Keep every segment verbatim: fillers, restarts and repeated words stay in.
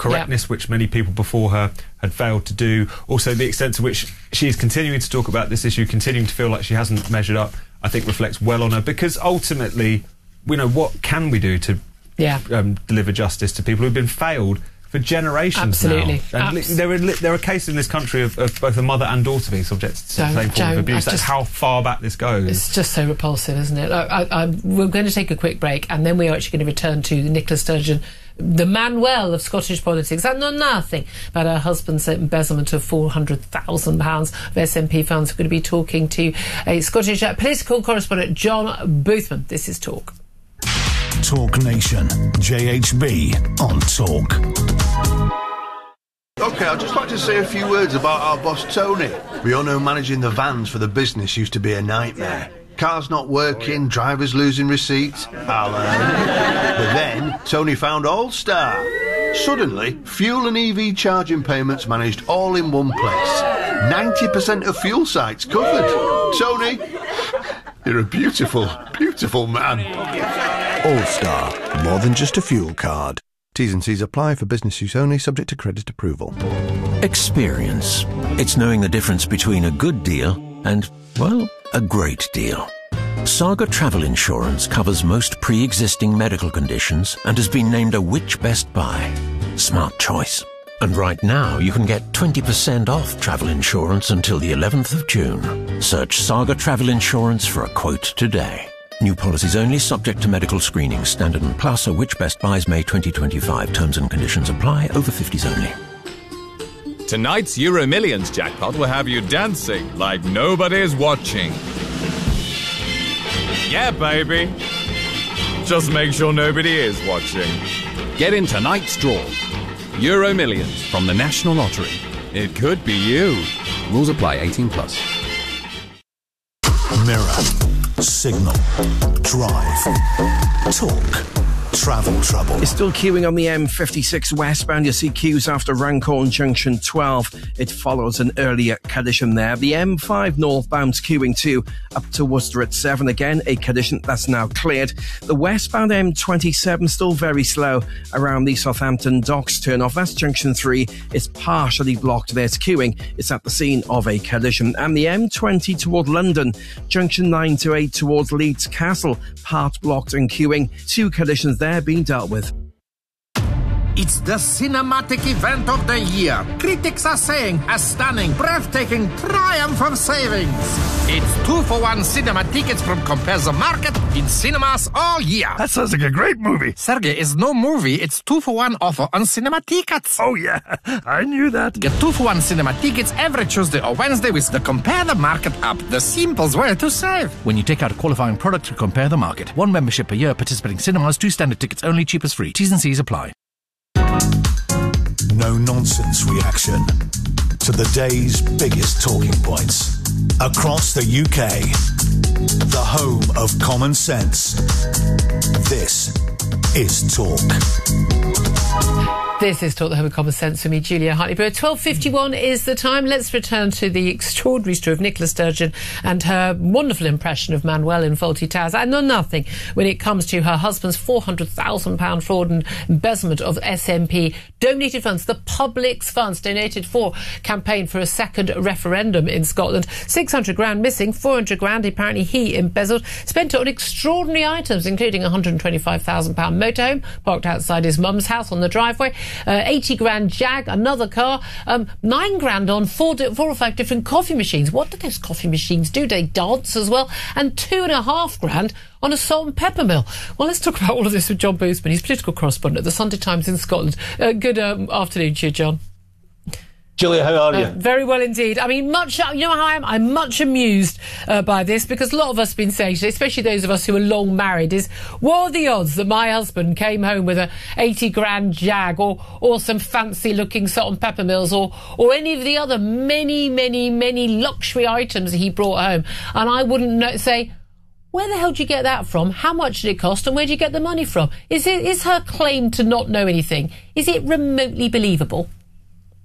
correctness, yep. which many people before her had failed to do. Also, the extent to which she is continuing to talk about this issue, continuing to feel like she hasn't measured up, I think reflects well on her, because ultimately, we know, what can we do to yeah. um, deliver justice to people who've been failed for generations Absolutely. now? And Abs- there are there are cases in this country of, of both a mother and daughter being subject to the same form of abuse. That's how far back this goes. It's just so repulsive, isn't it? I, I, I, we're going to take a quick break, and then we're actually going to return to Nicola Sturgeon, the Manuel of Scottish politics. I know nothing about her husband's embezzlement of four hundred thousand pounds of S N P funds. We're going to be talking to a Scottish uh, political correspondent, John Boothman. This is Talk. Talk Nation, J H B on Talk. OK, I'd just like to say a few words about our boss Tony. We all know managing the vans for the business used to be a nightmare. Cars not working, drivers losing receipts. Alan. But then, Tony found All-Star. Suddenly, fuel and E V charging payments managed all in one place. ninety percent of fuel sites covered. Tony, you're a beautiful, beautiful man. All-Star, more than just a fuel card. T's and C's apply, for business use only, subject to credit approval. Experience. It's knowing the difference between a good deal and, well, a great deal. Saga Travel Insurance covers most pre-existing medical conditions and has been named a Which Best Buy. Smart choice. And right now you can get twenty percent off travel insurance until the eleventh of June. Search Saga Travel Insurance for a quote today. New policies only, subject to medical screening. Standard and Plus, or Which Best Buys May twenty twenty-five. Terms and conditions apply. Over fifties only. Tonight's Euro Millions jackpot will have you dancing like nobody's watching. Yeah, baby. Just make sure nobody is watching. Get in tonight's draw. Euro Millions from the National Lottery. It could be you. Rules apply. eighteen plus. Mirror, Signal, Drive, Talk, Travel Trouble. It's still queuing on the M fifty-six westbound. You see queues after Runcorn Junction twelve. It follows an earlier collision there. The M five northbound's queuing too, up to Worcester at seven. Again, a collision that's now cleared. The westbound M twenty-seven still very slow around the Southampton Docks turnoff. That's Junction three. It's partially blocked. There's queuing. It's at the scene of a collision. And the M twenty toward London, Junction nine to eight towards Leeds Castle, part blocked and queuing. Two collisions there being dealt with. It's the cinematic event of the year. Critics are saying a stunning, breathtaking triumph of savings. It's two for one cinema tickets from Compare the Market in cinemas all year. That sounds like a great movie. Sergey, it's no movie. It's two for one offer on cinema tickets. Oh, yeah. I knew that. Get two for one cinema tickets every Tuesday or Wednesday with the Compare the Market app. The simplest way to save. When you take out a qualifying product to Compare the Market. One membership per year, participating cinemas, two standard tickets only, cheapest free. T's and C's apply. No-nonsense reaction to the day's biggest talking points across the U K. The home of common sense. This is Talk. This is Talk, the home of common sense, for me, Julia Hartley-Brewer. twelve fifty-one is the time. Let's return to the extraordinary story of Nicola Sturgeon and her wonderful impression of Manuel in Fawlty Towers. I know nothing when it comes to her husband's four hundred thousand pounds fraud and embezzlement of S N P donated funds, the public's funds donated for campaign for a second referendum in Scotland. six hundred grand missing, four hundred grand apparently he embezzled, spent it on extraordinary items, including a one hundred twenty-five thousand pounds motorhome parked outside his mum's house on the driveway, Uh, eighty grand Jag, another car, um, nine grand on four, di- four or five different coffee machines. What do those coffee machines do? They dance as well. And two and a half grand on a salt and pepper mill. Well, let's talk about all of this with John Boothman. He's political correspondent at the Sunday Times in Scotland. Uh, good um, afternoon to you, John. Julia, how are you? Uh, very well indeed. I mean, much, you know how I am? I'm much amused uh, by this, because a lot of us have been saying, especially those of us who are long married, is what are the odds that my husband came home with a eighty grand Jag or or some fancy looking salt and pepper mills or, or any of the other many, many, many luxury items that he brought home, and I wouldn't know, say, where the hell did you get that from? How much did it cost? And where did you get the money from? Is it, is her claim to not know anything, is it remotely believable?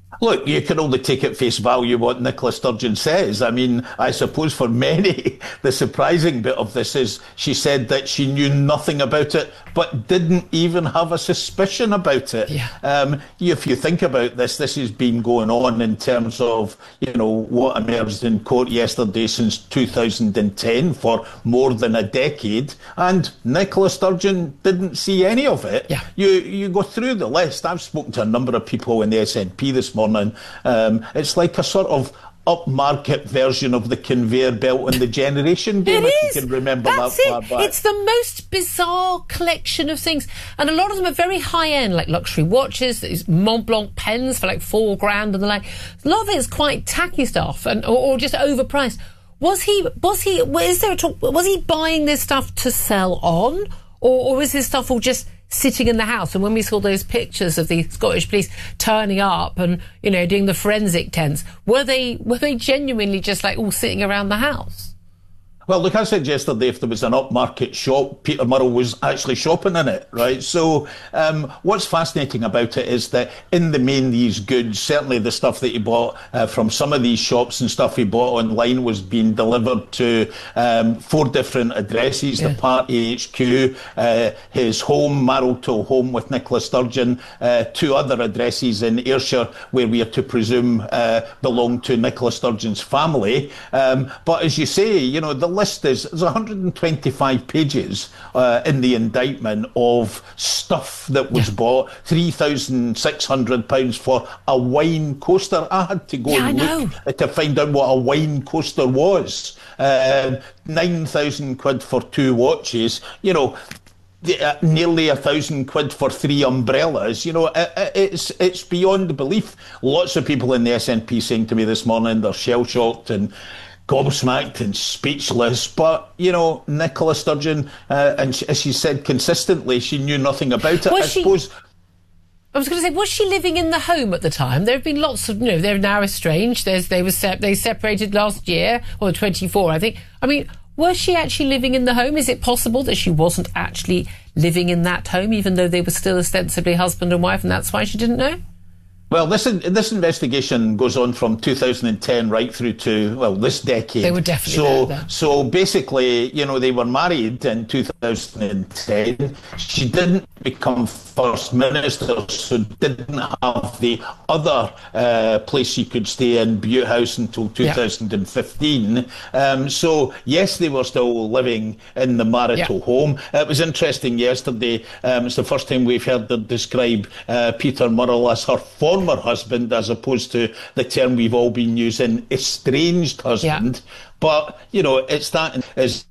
Look, you can only take at face value what Nicola Sturgeon says. I mean, I suppose for many, the surprising bit of this is she said that she knew nothing about it, but didn't even have a suspicion about it. Yeah. Um, if you think about this, this has been going on in terms of, you know, what emerged in court yesterday since two thousand ten for more than a decade, and Nicola Sturgeon didn't see any of it. Yeah. You, you go through the list. I've spoken to a number of people in the S N P this morning. Um, it's like a sort of upmarket version of the conveyor belt in the Generation game, it if is. you can remember That's that it. far back. It's the most bizarre collection of things. And a lot of them are very high-end, like luxury watches, these Mont Blanc pens for like four grand and the like. A lot of it is quite tacky stuff and or, or just overpriced. Was he, was he, is there a talk, was he buying this stuff to sell on? Or, or was this stuff all just sitting in the house? And when we saw those pictures of the Scottish police turning up and, you know, doing the forensic tents, were they were they genuinely just like all sitting around the house? Well, look, I said yesterday if there was an upmarket shop, Peter Murrell was actually shopping in it, right? So um, what's fascinating about it is that in the main, these goods, certainly the stuff that he bought uh, from some of these shops and stuff he bought online was being delivered to um, four different addresses, yeah. The party H Q, uh, his home, Marltoe home with Nicola Sturgeon, uh, two other addresses in Ayrshire where we are to presume uh, belong to Nicola Sturgeon's family. Um, but as you say, you know, the list is there's one hundred twenty-five pages uh, in the indictment of stuff that was yeah. bought, three thousand six hundred pounds for a wine coaster. I had to go yeah, and look to find out what a wine coaster was. Uh, nine thousand quid for two watches, you know. Uh, nearly a thousand quid for three umbrellas. You know, it, it, it's it's beyond belief. Lots of people in the S N P saying to me this morning they're shell-shocked and gobsmacked and speechless, but, you know, Nicola Sturgeon, uh, and she, as she said consistently, she knew nothing about it. Was I she, suppose... I was going to say, was she living in the home at the time? There have been lots of, you know, they're now estranged. There's, they, were se- they separated last year, or twenty-four, I think. I mean, was she actually living in the home? Is it possible that she wasn't actually living in that home, even though they were still ostensibly husband and wife, and that's why she didn't know? Well, this this investigation goes on from two thousand ten right through to, well, this decade. They were definitely so, there, then. So basically, you know, they were married in two thousand ten. She didn't become First Minister, so didn't have the other uh, place she could stay in, Bute House, until two thousand fifteen. Yeah. Um, so, yes, they were still living in the marital yeah. home. It was interesting yesterday. Um, it's the first time we've heard her describe uh, Peter Murrell as her former husband, as opposed to the term we've all been using, estranged husband. Yeah. But, you know, it's that is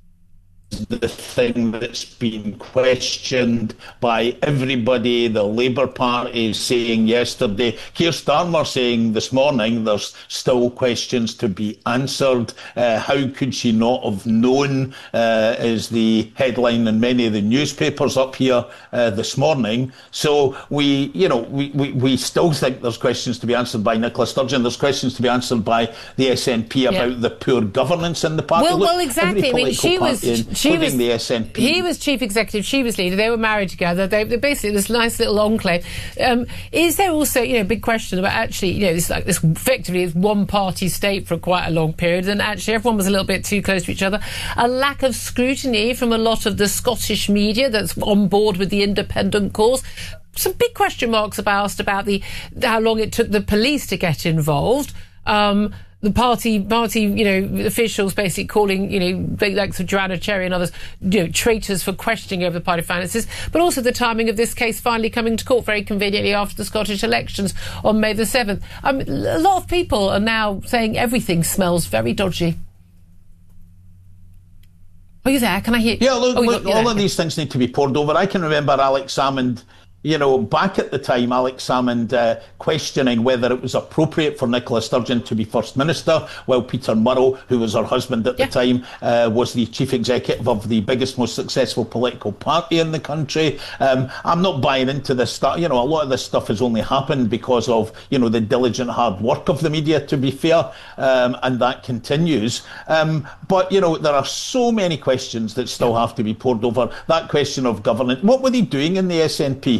the thing that's been questioned by everybody. The Labour Party saying yesterday, Keir Starmer saying this morning there's still questions to be answered. Uh, how could she not have known, uh, is the headline in many of the newspapers up here uh, this morning. So we, you know, we, we, we still think there's questions to be answered by Nicola Sturgeon. There's questions to be answered by the S N P about yeah. the poor governance in the party. Well, Look, well, exactly. I mean, she was... She was, the S N P. He was chief executive, she was leader. They were married together. They, they basically this nice little enclave. Um, is there also, you know, a big question about actually, you know, this like this effectively is one party state for quite a long period, and actually everyone was a little bit too close to each other. A lack of scrutiny from a lot of the Scottish media that's on board with the independent cause. Some big question marks about asked about the how long it took the police to get involved. Um, The party, party, you know, officials basically calling, you know, like Joanna Cherry and others, you know, traitors for questioning over the party finances, but also the timing of this case finally coming to court very conveniently after the Scottish elections on May the seventh. Um, a lot of people are now saying everything smells very dodgy. Are you there? Can I hear? Yeah, look, oh, look all there. of these things need to be poured over. I can remember Alex Salmond. You know, back at the time, Alex Salmond uh, questioning whether it was appropriate for Nicola Sturgeon to be First Minister, while Peter Murrell, who was her husband at yeah. the time, uh, was the chief executive of the biggest, most successful political party in the country. Um, I'm not buying into this stuff. You know, a lot of this stuff has only happened because of, you know, the diligent hard work of the media, to be fair, um, and that continues. Um, but, you know, there are so many questions that still have to be poured over. That question of governance. What were they doing in the S N P?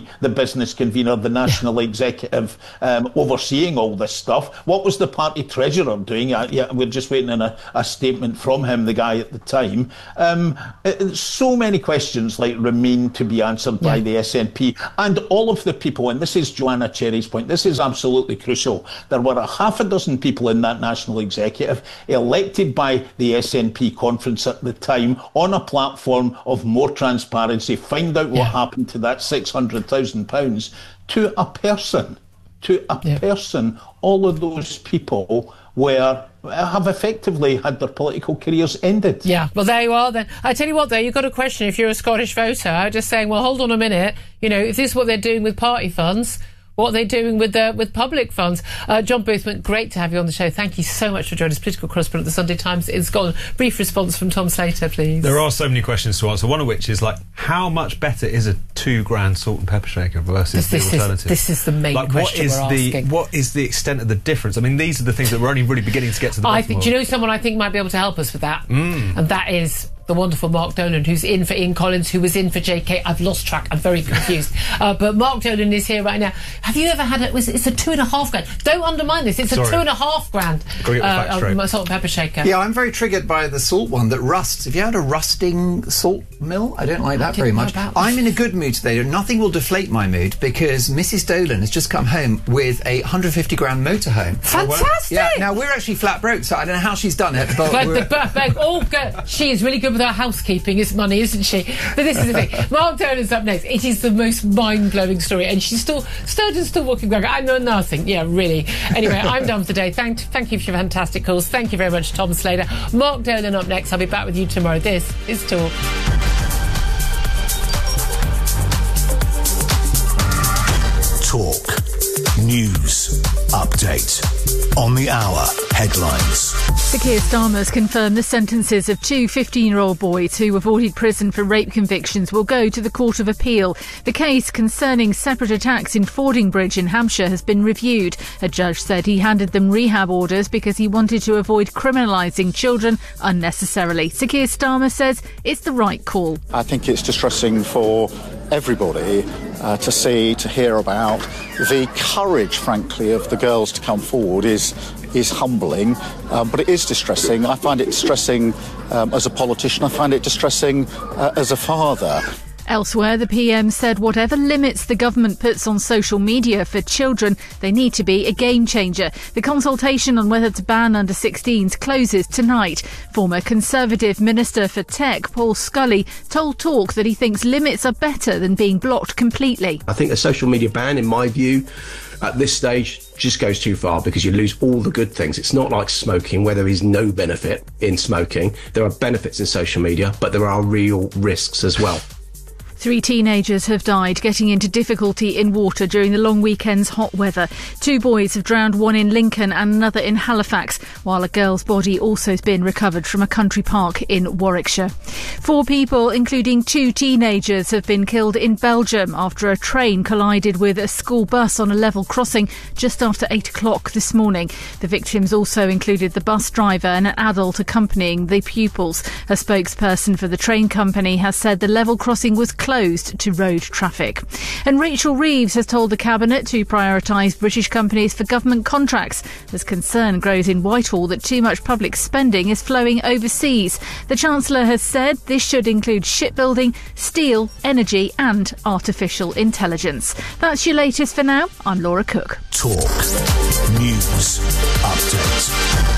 the business convener, the national executive um, overseeing all this stuff? What was the party treasurer doing? Uh, yeah, we're just waiting on a, a statement from him, the guy at the time. Um, it, so many questions like remain to be answered by yeah. the S N P and all of the people, and this is Joanna Cherry's point, this is absolutely crucial. There were a half a dozen people in that national executive elected by the S N P conference at the time on a platform of more transparency, find out what yeah. happened to that six hundred thousand pounds to a person. To a yeah. person, all of those people were have effectively had their political careers ended. Yeah, well, there you are then. I tell you what, though, you've got a question if you're a Scottish voter, just saying, well, hold on a minute, you know, if this is what they're doing with party funds, what are they doing with uh, with public funds? Uh, John Boothman, great to have you on the show. Thank you so much for joining us. Political correspondent at the Sunday Times. It's gone. Brief response from Tom Slater, please. There are so many questions to answer, one of which is, like, how much better is a two grand salt and pepper shaker versus this, the this alternative? Is, this is the main like, question what is we're the, asking. What is the extent of the difference? I mean, these are the things that we're only really beginning to get to the bottom I think, of. do you know someone I think might be able to help us with that? Mm. And that is the wonderful Mark Dolan, who's in for Ian Collins, who was in for J K. I've lost track. I'm very confused. uh, but Mark Dolan is here right now. Have you ever had it? It's a two and a half grand. Don't undermine this. It's Sorry. a two and a half grand uh, uh, salt and pepper shaker. Yeah, I'm very triggered by the salt one that rusts. Have you had a rusting salt mill? I don't like that very much. I'm in a good mood today. Nothing will deflate my mood because Missus Dolan has just come home with a one hundred fifty grand motorhome. Fantastic! Yeah, now we're actually flat broke, so I don't know how she's done it. But, but, we're... the, but, but oh, God, she is really good with her housekeeping, is money, isn't she? But this is the thing. Mark Dolan's up next. It is the most mind-blowing story, and she's still, Sturgeon's still walking back. I know nothing. Yeah, really. Anyway, I'm done for today. Thank, thank you for your fantastic calls. Thank you very much, Tom Slater. Mark Dolan up next. I'll be back with you tomorrow. This is Talk. Talk. News. Update. On the hour. Headlines. Sir Keir Starmer's confirmed the sentences of two fifteen-year-old boys who avoided prison for rape convictions will go to the Court of Appeal. The case concerning separate attacks in Fordingbridge in Hampshire has been reviewed. A judge said he handed them rehab orders because he wanted to avoid criminalising children unnecessarily. Sir Keir Starmer says it's the right call. I think it's distressing for everybody uh, to see, to hear about. The courage, frankly, of the girls to come forward is is humbling, um, but it is distressing. I find it distressing um, as a politician. I find it distressing uh, as a father. Elsewhere, the P M said whatever limits the government puts on social media for children, they need to be a game changer. The consultation on whether to ban under sixteens closes tonight. Former Conservative Minister for Tech, Paul Scully, told Talk that he thinks limits are better than being blocked completely. I think a social media ban, in my view, at this stage, just goes too far because you lose all the good things. It's not like smoking where there is no benefit in smoking. There are benefits in social media, but there are real risks as well. Three teenagers have died getting into difficulty in water during the long weekend's hot weather. Two boys have drowned, one in Lincoln and another in Halifax, while a girl's body also has been recovered from a country park in Warwickshire. Four people, including two teenagers, have been killed in Belgium after a train collided with a school bus on a level crossing just after eight o'clock this morning. The victims also included the bus driver and an adult accompanying the pupils. A spokesperson for the train company has said the level crossing was closed closed to road traffic. And Rachel Reeves has told the Cabinet to prioritise British companies for government contracts as concern grows in Whitehall that too much public spending is flowing overseas. The Chancellor has said this should include shipbuilding, steel, energy and artificial intelligence. That's your latest for now. I'm Laura Cook. Talk. News. Update.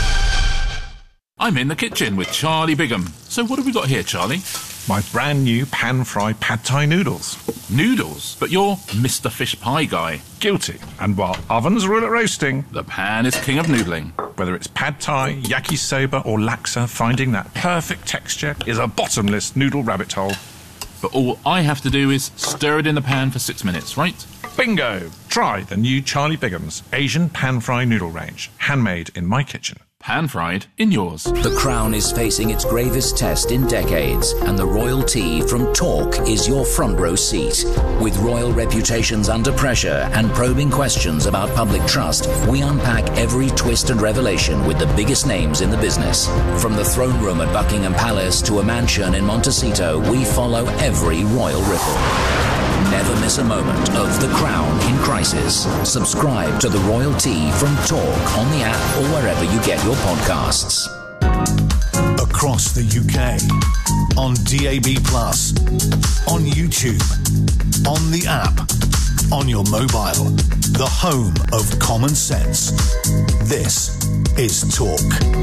I'm in the kitchen with Charlie Bigham. So what have we got here, Charlie? My brand new pan-fried pad thai noodles. Noodles? But you're Mister Fish Pie guy. Guilty. And while ovens rule at roasting, the pan is king of noodling. Whether it's pad thai, yakisoba or laksa, finding that perfect texture is a bottomless noodle rabbit hole. But all I have to do is stir it in the pan for six minutes, right? Bingo! Try the new Charlie Bigham's Asian pan-fry noodle range. Handmade in my kitchen. pan-fried in yours. The crown is facing its gravest test in decades, and the royal tea from Talk is your front row seat. With royal reputations under pressure and probing questions about public trust, we unpack every twist and revelation with the biggest names in the business. From the throne room at Buckingham Palace to a mansion in Montecito, we follow every royal ripple. Never miss a moment of The Crown in Crisis. Subscribe to The Royal Tea from Talk on the app or wherever you get your podcasts. Across the U K, on D A B plus, on YouTube, on the app, on your mobile, the home of common sense. This is Talk.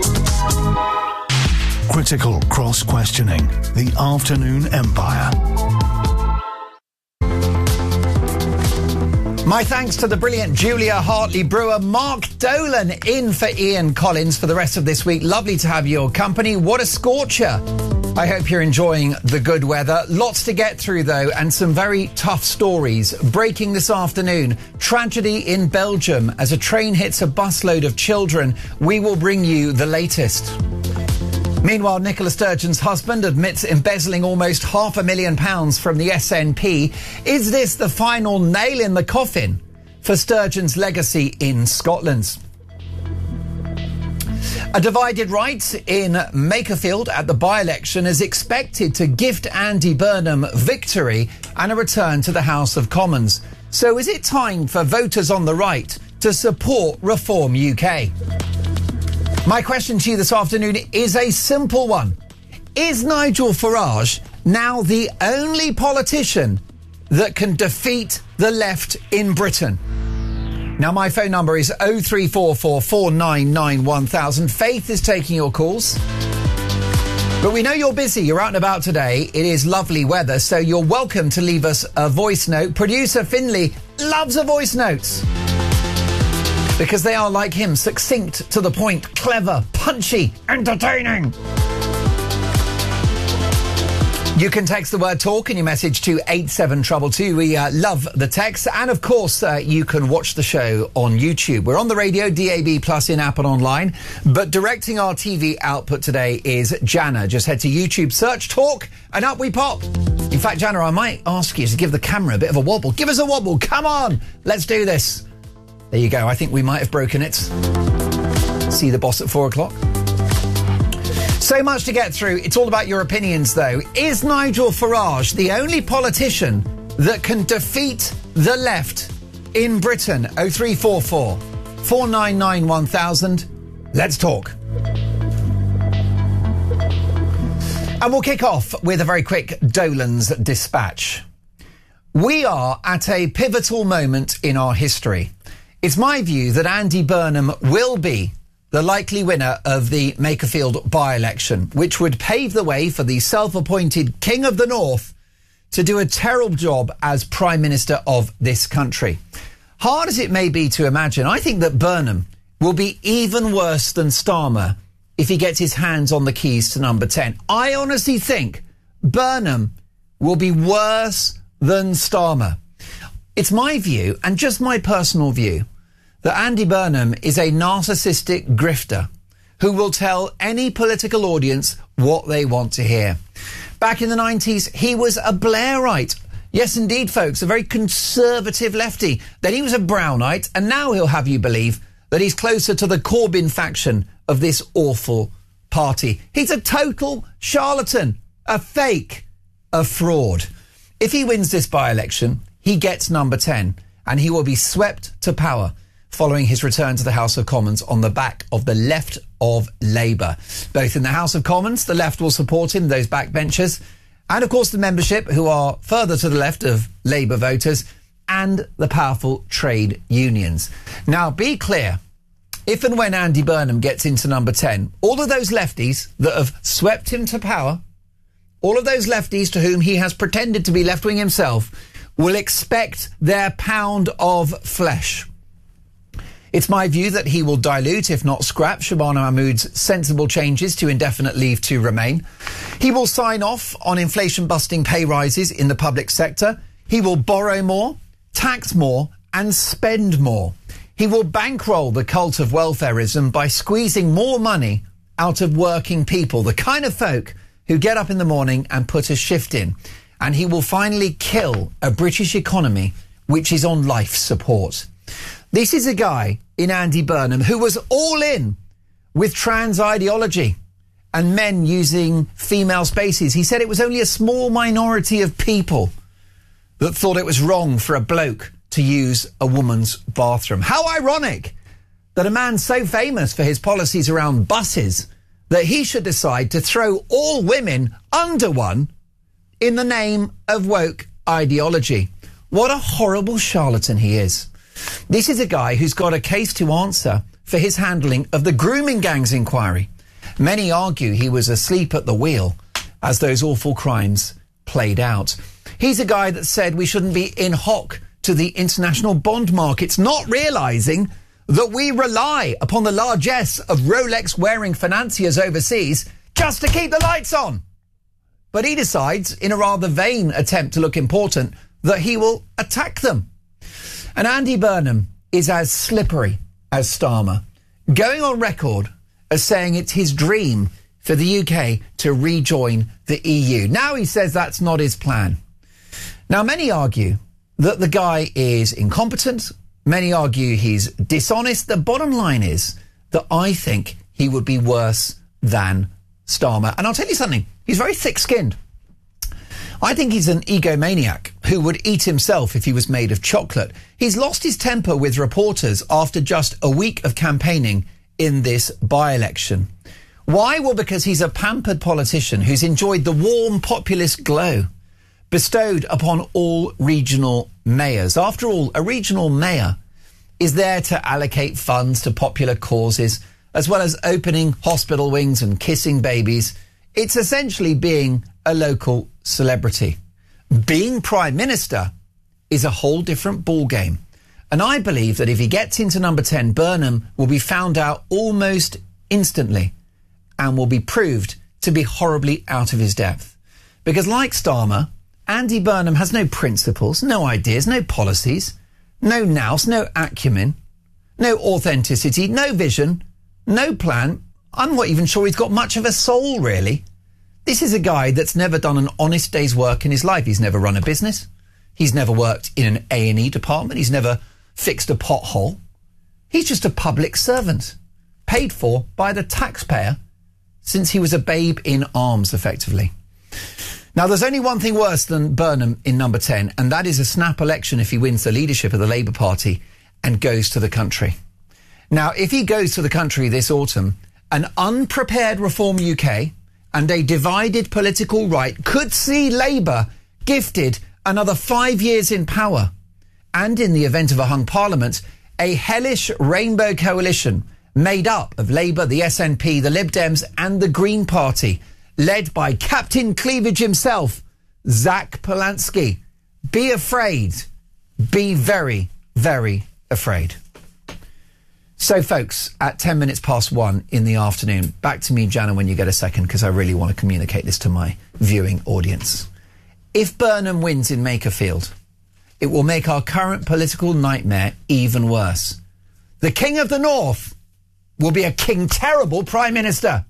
Critical cross-questioning, the afternoon empire. My thanks to the brilliant Julia Hartley-Brewer. Mark Dolan in for Ian Collins for the rest of this week. Lovely to have your company. What a scorcher. I hope you're enjoying the good weather. Lots to get through, though, and some very tough stories. Breaking this afternoon, tragedy in Belgium as a train hits a busload of children. We will bring you the latest. Meanwhile, Nicola Sturgeon's husband admits embezzling almost half a million pounds from the S N P. Is this the final nail in the coffin for Sturgeon's legacy in Scotland? A divided right in Makerfield at the by-election is expected to gift Andy Burnham victory and a return to the House of Commons. So is it time for voters on the right to support Reform U K? My question to you this afternoon is a simple one. Is Nigel Farage now the only politician that can defeat the left in Britain? Now, my phone number is oh three four four, four nine nine, one thousand. Faith is taking your calls. But we know you're busy. You're out and about today. It is lovely weather, so you're welcome to leave us a voice note. Producer Finley loves a voice note, because they are, like him, succinct, to the point, clever, punchy, entertaining. You can text the word talk in your message to eight seven two two. We uh, love the text. And, of course, uh, you can watch the show on YouTube. We're on the radio, D A B plus, in-app and online. But directing our T V output today is Jana. Just head to YouTube, search Talk, and up we pop. In fact, Jana, I might ask you to give the camera a bit of a wobble. Give us a wobble. Come on. Let's do this. There you go. I think we might have broken it. See the boss at four o'clock. So much to get through. It's all about your opinions, though. Is Nigel Farage the only politician that can defeat the left in Britain? oh three four four, four nine nine, one thousand. Let's talk. And we'll kick off with a very quick Dolan's dispatch. We are at a pivotal moment in our history. It's my view that Andy Burnham will be the likely winner of the Makerfield by-election, which would pave the way for the self-appointed King of the North to do a terrible job as Prime Minister of this country. Hard as it may be to imagine, I think that Burnham will be even worse than Starmer if he gets his hands on the keys to number ten. I honestly think Burnham will be worse than Starmer. It's my view, and just my personal view, that Andy Burnham is a narcissistic grifter who will tell any political audience what they want to hear. Back in the nineties, he was a Blairite. Yes, indeed, folks, a very conservative lefty. Then he was a Brownite, and now he'll have you believe that he's closer to the Corbyn faction of this awful party. He's a total charlatan, a fake, a fraud. If he wins this by-election, he gets number ten, and he will be swept to power following his return to the House of Commons on the back of the left of Labour. Both in the House of Commons, the left will support him, those backbenchers, and of course the membership, who are further to the left of Labour voters, and the powerful trade unions. Now, be clear, if and when Andy Burnham gets into number ten, all of those lefties that have swept him to power, all of those lefties to whom he has pretended to be left-wing himself, will expect their pound of flesh. It's my view that he will dilute, if not scrap, Shabana Mahmood's sensible changes to indefinite leave to remain. He will sign off on inflation-busting pay rises in the public sector. He will borrow more, tax more, and spend more. He will bankroll the cult of welfareism by squeezing more money out of working people, the kind of folk who get up in the morning and put a shift in. And he will finally kill a British economy which is on life support. This is a guy in Andy Burnham who was all in with trans ideology and men using female spaces. He said it was only a small minority of people that thought it was wrong for a bloke to use a woman's bathroom. How ironic that a man so famous for his policies around buses that he should decide to throw all women under one in the name of woke ideology. What a horrible charlatan he is. This is a guy who's got a case to answer for his handling of the grooming gangs inquiry. Many argue he was asleep at the wheel as those awful crimes played out. He's a guy that said we shouldn't be in hock to the international bond markets, not realising that we rely upon the largesse of Rolex-wearing financiers overseas just to keep the lights on. But he decides, in a rather vain attempt to look important, that he will attack them. And Andy Burnham is as slippery as Starmer, going on record as saying it's his dream for the U K to rejoin the E U. Now he says that's not his plan. Now, many argue that the guy is incompetent. Many argue he's dishonest. The bottom line is that I think he would be worse than Starmer. And I'll tell you something, he's very thick-skinned. I think he's an egomaniac who would eat himself if he was made of chocolate. He's lost his temper with reporters after just a week of campaigning in this by-election. Why? Well, because he's a pampered politician who's enjoyed the warm populist glow bestowed upon all regional mayors. After all, a regional mayor is there to allocate funds to popular causes, as well as opening hospital wings and kissing babies. It's essentially being a local celebrity. Being Prime Minister is a whole different ballgame. And I believe that if he gets into number ten, Burnham will be found out almost instantly and will be proved to be horribly out of his depth. Because like Starmer, Andy Burnham has no principles, no ideas, no policies, no nous, no acumen, no authenticity, no vision, no plan. I'm not even sure he's got much of a soul, really. This is a guy that's never done an honest day's work in his life. He's never run a business. He's never worked in an A and E department. He's never fixed a pothole. He's just a public servant, paid for by the taxpayer since he was a babe in arms, effectively. Now, there's only one thing worse than Burnham in number ten, and that is a snap election if he wins the leadership of the Labour Party and goes to the country. Now, if he goes to the country this autumn, an unprepared Reform U K and a divided political right could see Labour gifted another five years in power. And in the event of a hung parliament, a hellish rainbow coalition made up of Labour, the S N P, the Lib Dems and the Green Party, led by Captain Cleavage himself, Zach Polanski. Be afraid. Be very, very afraid. So, folks, at ten minutes past one in the afternoon, back to me, Jana, when you get a second, because I really want to communicate this to my viewing audience. If Burnham wins in Makerfield, it will make our current political nightmare even worse. The King of the North will be a King Terrible Prime Minister.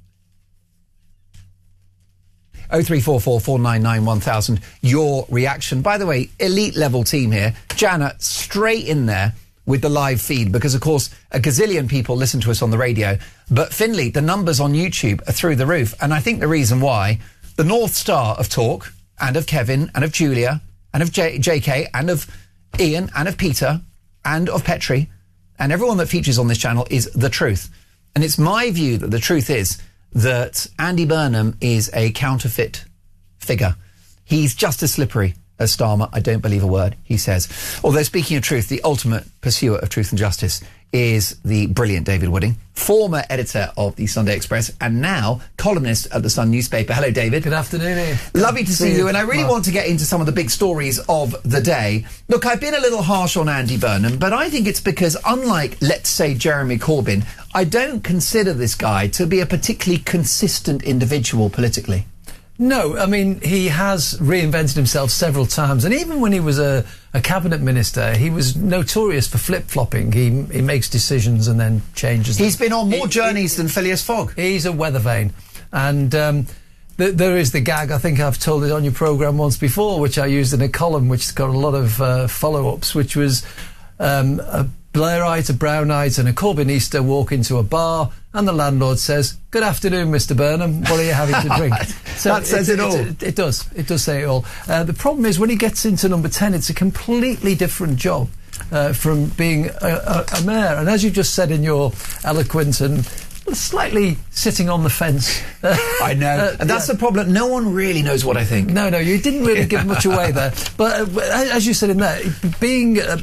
oh three four four, four nine nine, one thousand, your reaction. By the way, elite level team here. Jana, straight in there with the live feed, because, of course, a gazillion people listen to us on the radio. But, Finley, the numbers on YouTube are through the roof. And I think the reason why, the North Star of Talk, and of Kevin, and of Julia, and of J- JK, and of Ian, and of Peter, and of Petri, and everyone that features on this channel is the truth. And it's my view that the truth is that Andy Burnham is a counterfeit figure. He's just as slippery as Starmer. I don't believe a word he says. Although, speaking of truth, the ultimate pursuer of truth and justice is the brilliant David Wooding, former editor of the Sunday Express and now columnist at the Sun newspaper. Hello, David. Good afternoon, Ian. Lovely to see you, and I really want to get into some of the big stories of the day. Look, I've been a little harsh on Andy Burnham, but I think it's because, unlike, let's say, Jeremy Corbyn, I don't consider this guy to be a particularly consistent individual politically. No, I mean, he has reinvented himself several times, and even when he was a, a cabinet minister, he was notorious for flip-flopping. He he makes decisions and then changes them. He's been on more He- journeys than Phileas Fogg. He's a weather vane. And um, th- there is the gag, I think I've told it on your programme once before, which I used in a column which has got a lot of uh, follow-ups, which was um, a Blairite, a Brownite and a Corbynista walk into a bar, and the landlord says, "Good afternoon, Mister Burnham. What are you having to drink?" That says it all. It, it does. It does say it all. Uh, the problem is when he gets into number ten, it's a completely different job uh, from being a, a, a mayor. And as you just said in your eloquent and slightly sitting on the fence. I know. Uh, and that's yeah. the problem. No one really knows what I think. No, no, you didn't really give much away there. But uh, as you said in there, being... Uh,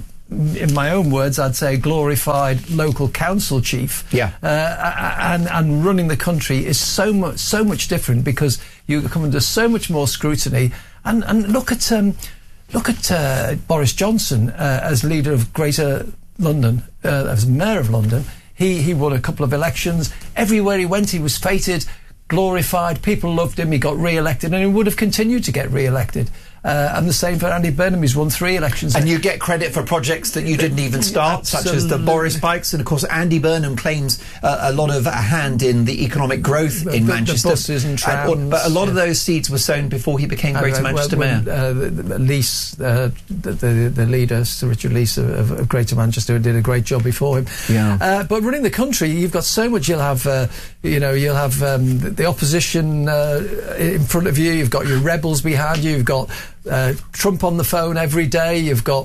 in my own words, I'd say glorified local council chief. Yeah. Uh, and and running the country is so much so much different because you come under so much more scrutiny. And and look at um, look at uh, Boris Johnson uh, as leader of Greater London, uh, as mayor of London. He he won a couple of elections. Everywhere he went, he was feted, glorified. People loved him. He got re-elected, and he would have continued to get re-elected. Uh, and the same for Andy Burnham, who's won three elections. And you get credit for projects that you didn't even start, Absolutely. such as the Boris Bikes. And of course, Andy Burnham claims uh, a lot of a hand in the economic growth The- in the Manchester. buses and trams, but a lot of yeah. those seeds were sown before he became Greater Uh, Manchester when, Mayor. Uh, the, the Leese, uh, the, the, the leader, Sir Richard Leese of, of, of Greater Manchester, did a great job before him. Yeah. Uh, but running the country, you've got so much. You'll have, uh, you know, you'll have um, the, the opposition uh, in front of you. You've got your rebels behind you. You've got uh, Trump on the phone every day. You've got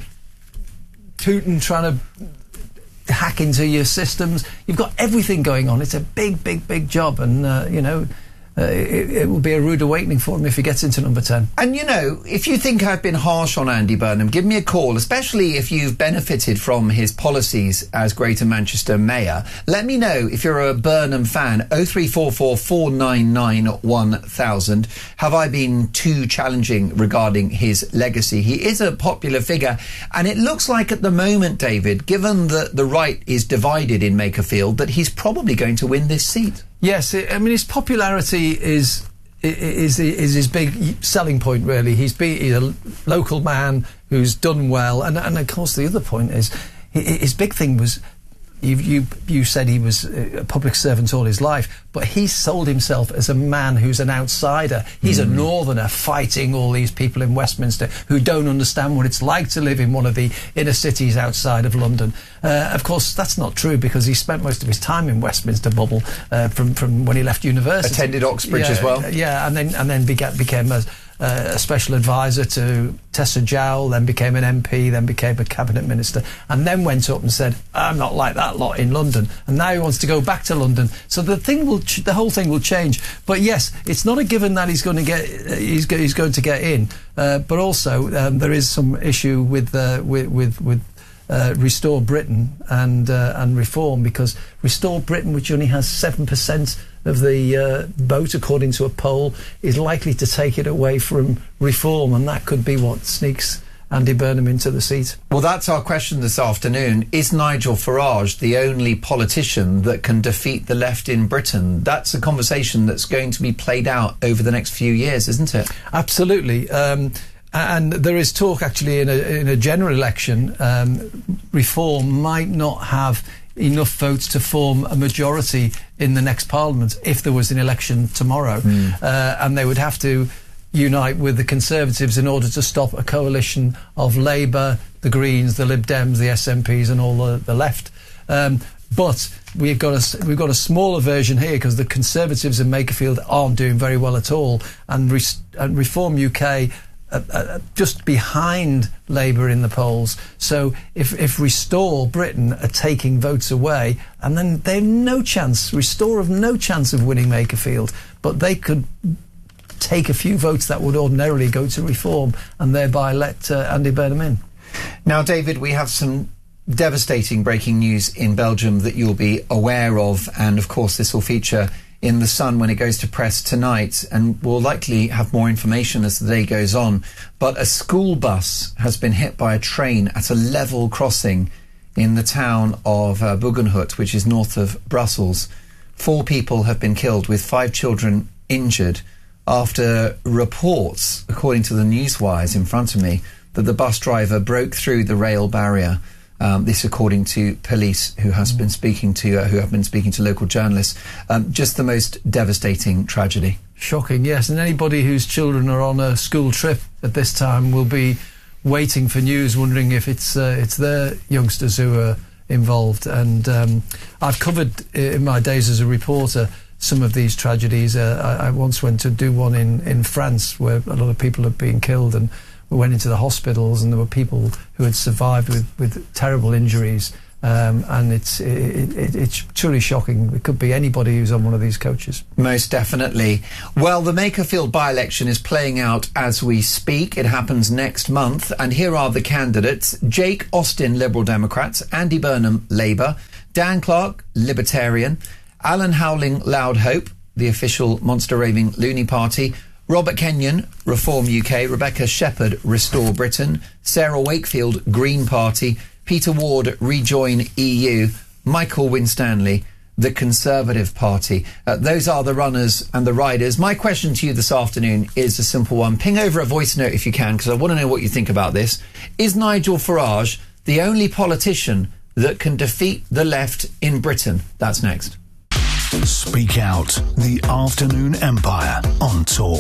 Putin trying to hack into your systems. You've got everything going on. It's a big, big, big job, and uh, you know. Uh, it, it will be a rude awakening for him if he gets into number ten. And, you know, if you think I've been harsh on Andy Burnham, give me a call, especially if you've benefited from his policies as Greater Manchester Mayor. Let me know if you're a Burnham fan. oh three four four, four nine nine, one thousand. Have I been too challenging regarding his legacy? He is a popular figure, and it looks like at the moment, David, given that the right is divided in Makerfield, that he's probably going to win this seat. Yes, it, I mean his popularity is is is his big selling point. Really, he's, be, he's a local man who's done well, and and of course the other point is his big thing was. You, you you said he was a public servant all his life, but he sold himself as a man who's an outsider. He's mm. a northerner fighting all these people in Westminster who don't understand what it's like to live in one of the inner cities outside of London. Uh, of course, that's not true because he spent most of his time in Westminster bubble uh, from from when he left university. Attended Oxbridge yeah, as well. Yeah, and then and then began, became a. Uh, a special advisor to Tessa Jowell, then became an M P, then became a cabinet minister, and then went up and said, "I'm not like that lot in London." And now he wants to go back to London. So the thing will, ch- the whole thing will change. But yes, it's not a given that he's going to get, uh, he's, go- he's going to get in. Uh, but also um, there is some issue with uh, with with. with Uh, Restore Britain and uh, and Reform, because Restore Britain, which only has seven percent of the uh, vote according to a poll, is likely to take it away from Reform, and that could be what sneaks Andy Burnham into the seat. Well, that's our question this afternoon. Is Nigel Farage the only politician that can defeat the left in Britain? That's a conversation that's going to be played out over the next few years, isn't it? Absolutely. Um, And there is talk, actually, in a, in a general election, um, Reform might not have enough votes to form a majority in the next Parliament if there was an election tomorrow. Mm. Uh, and they would have to unite with the Conservatives in order to stop a coalition of Labour, the Greens, the Lib Dems, the S N Ps and all the, the left. Um, but we've got a, we've got a smaller version here because the Conservatives in Makerfield aren't doing very well at all. And, Re- and Reform U K... Uh, uh, just behind Labour in the polls. So if, if Restore Britain are taking votes away, and then they have no chance, Restore have no chance of winning Makerfield, but they could take a few votes that would ordinarily go to Reform and thereby let uh, Andy Burnham in. Now, David, we have some devastating breaking news in Belgium that you'll be aware of, and of course this will feature in The Sun when it goes to press tonight, and we'll likely have more information as the day goes on. But a school bus has been hit by a train at a level crossing in the town of uh, Bugenhut, which is north of Brussels. Four people have been killed, with five children injured, after reports, according to the newswires in front of me, that the bus driver broke through the rail barrier. Um, this, according to police, who has been speaking to, uh, who have been speaking to local journalists. Um, just the most devastating tragedy. Shocking, yes. And anybody whose children are on a school trip at this time will be waiting for news, wondering if it's uh, it's their youngsters who are involved. And um, I've covered in my days as a reporter some of these tragedies. Uh, I, I once went to do one in, in France where a lot of people had been killed, and we went into the hospitals and there were people who had survived with, with terrible injuries. Um, and it's it, it, it's truly shocking. It could be anybody who's on one of these coaches. Most definitely. Well, the Makerfield by-election is playing out as we speak. It happens next month, and here are the candidates. Jake Austin, Liberal Democrats; Andy Burnham, Labour; Dan Clark, Libertarian; Alan Howling, Loud Hope, the official monster-raving Looney Party; Robert Kenyon, Reform U K; Rebecca Shepherd, Restore Britain; Sarah Wakefield, Green Party; Peter Ward, Rejoin E U; Michael Winstanley, the Conservative Party. Uh, those are the runners and the riders. My question to you this afternoon is a simple one. Ping over a voice note if you can, because I want to know what you think about this. Is Nigel Farage the only politician that can defeat the left in Britain? That's next. Speak Out, the Afternoon Empire on Talk.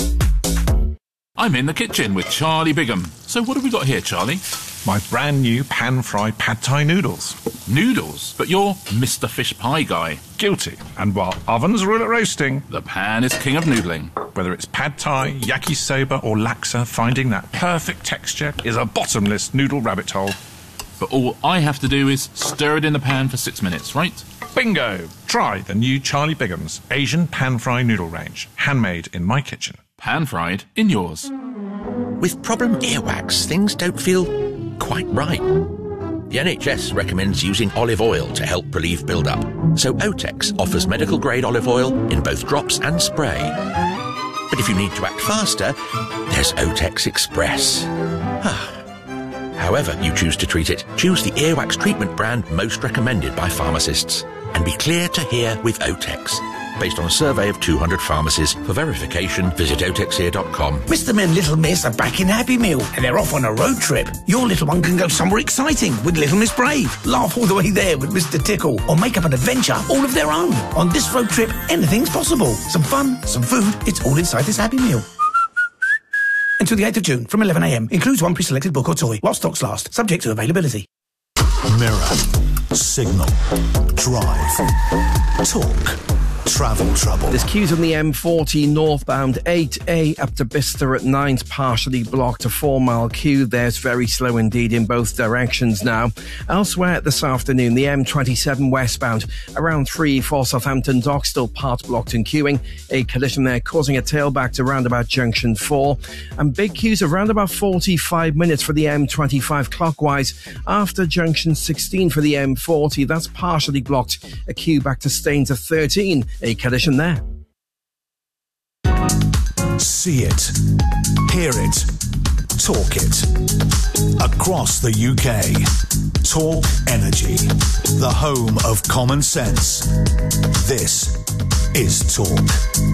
I'm in the kitchen with Charlie Bigham. So what have we got here, Charlie? My brand new pan-fried pad thai noodles. Noodles? But you're Mister Fish Pie guy. Guilty. And while ovens rule at roasting, the pan is king of noodling. Whether it's pad thai, yakisoba or laksa, finding that perfect texture is a bottomless noodle rabbit hole. But all I have to do is stir it in the pan for six minutes, right? Bingo! Try the new Charlie Bigham's Asian pan-fried noodle range. Handmade in my kitchen. Pan-fried in yours. With problem earwax, things don't feel quite right. The N H S recommends using olive oil to help relieve build-up. So Otex offers medical-grade olive oil in both drops and spray. But if you need to act faster, there's Otex Express. However you choose to treat it, choose the earwax treatment brand most recommended by pharmacists. And be clear to hear with Otex. Based on a survey of two hundred pharmacies. For verification, visit otex ear dot com. Mister and Little Miss are back in Happy Meal, and they're off on a road trip. Your little one can go somewhere exciting with Little Miss Brave, laugh all the way there with Mister Tickle, or make up an adventure all of their own. On this road trip, anything's possible. Some fun, some food, it's all inside this Happy Meal. Until the eighth of June, from eleven a m, includes one pre-selected book or toy, while stocks last, subject to availability. Mirror, Signal, Drive, Talk, Travel Trouble. There's queues on the M forty northbound eight A up to Bicester at nine's partially blocked. A four mile queue there's very slow indeed in both directions now. Elsewhere this afternoon, the M twenty-seven westbound around three for Southampton Dock still part blocked and queuing. A collision there causing a tailback to roundabout junction four. And big queues around about forty-five minutes for the M twenty-five clockwise after junction sixteen for the M forty. That's partially blocked. A queue back to Staines at thirteen. A collision there. See it, hear it, talk it. Across the U K. Talk Energy, the home of common sense. This is Talk.